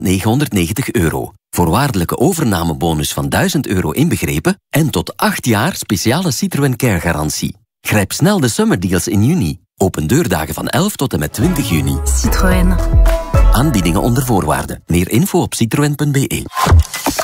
€990. Voorwaardelijke overnamebonus van €1000 inbegrepen en tot 8 jaar speciale Citroën Care-garantie. Grijp snel de summerdeals in juni. Open deurdagen van 11 tot en met 20 juni. Citroën. Aanbiedingen onder voorwaarden. Meer info op citroen.be.